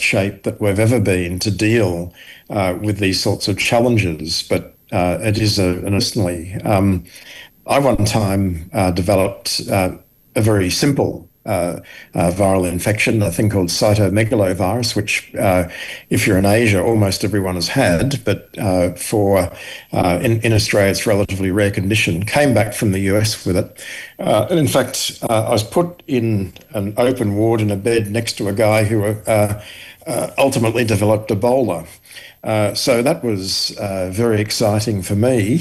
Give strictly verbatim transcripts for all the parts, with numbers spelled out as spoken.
shape that we've ever been to deal uh, with these sorts of challenges, but uh, it is a, an instantly. Um, I one time uh, developed uh, a very simple uh, uh, viral infection, a thing called cytomegalovirus, which, uh, if you're in Asia, almost everyone has had, but uh, for uh, in, in Australia, it's a relatively rare condition. Came back from the U S with it, uh, and in fact, uh, I was put in an open ward in a bed next to a guy who uh, uh, ultimately developed Ebola. Uh, so that was uh, very exciting for me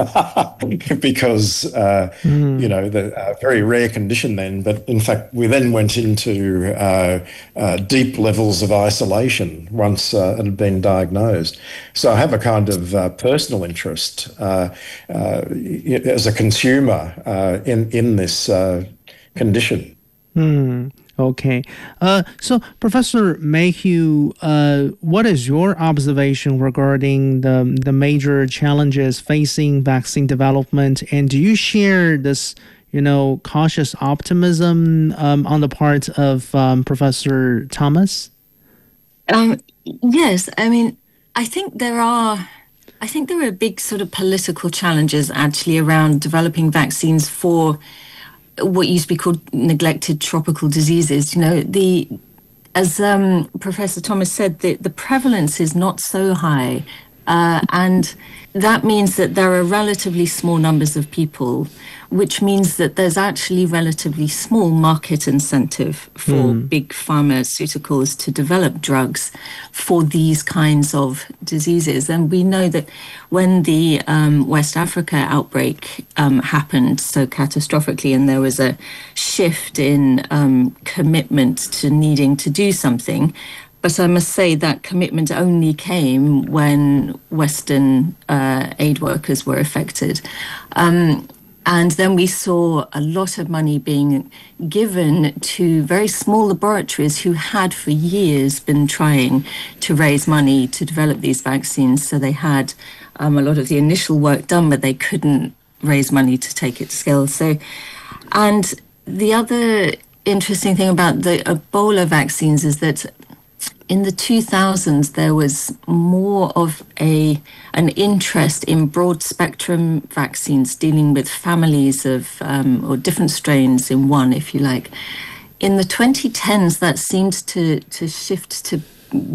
because, uh, mm. you know, the uh, very rare condition then. But in fact, we then went into uh, uh, deep levels of isolation once uh, it had been diagnosed. So I have a kind of uh, personal interest uh, uh, as a consumer uh, in, in this uh, condition. Mm. Okay. Uh, so, Professor Mayhew, uh, what is your observation regarding the, the major challenges facing vaccine development? And do you share this, you know, cautious optimism um, on the part of um, Professor Thomas? Um, yes. I mean, I think there are... I think there are big sort of political challenges actually around developing vaccines for what used to be called neglected tropical diseases. You know, the as um, Professor Thomas said, the, the prevalence is not so high, uh, and that means that there are relatively small numbers of people, which means that there's actually relatively small market incentive for mm. big pharmaceuticals to develop drugs for these kinds of diseases. And we know that when the um, West Africa outbreak um, happened so catastrophically, and there was a shift in um, commitment to needing to do something, but I must say that commitment only came when Western uh, aid workers were affected. Um, and then we saw a lot of money being given to very small laboratories who had for years been trying to raise money to develop these vaccines. So they had um, a lot of the initial work done, but they couldn't raise money to take it to scale. So, and the other interesting thing about the Ebola vaccines is that in the two thousands, there was more of a an interest in broad spectrum vaccines dealing with families of um, or different strains in one, if you like. In the twenty tens, that seemed to to shift to